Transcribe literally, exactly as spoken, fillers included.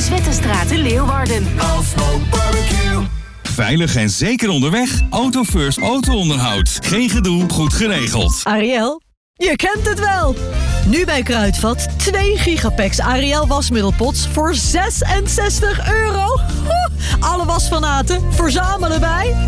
Zwettenstraat in Leeuwarden. Afspraak barbecue. Veilig en zeker onderweg. Auto First auto-onderhoud. Geen gedoe, goed geregeld. Ariel, je kent het wel. Nu bij Kruidvat twee gigapacks Ariel wasmiddelpots voor zesenzestig euro. Alle wasfanaten verzamelen bij